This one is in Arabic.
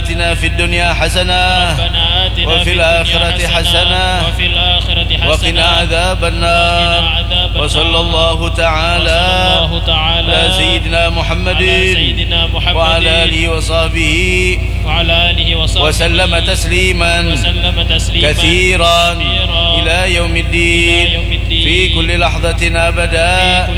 آتنا في الدنيا حسنة وفي الآخرة حسنة وقنا عذاب النار. وصلى الله تعالى على سيدنا محمد وعلى آله وصحبه وسلم تسليما كثيرا إلى يوم الدين في كل لحظة أبدا.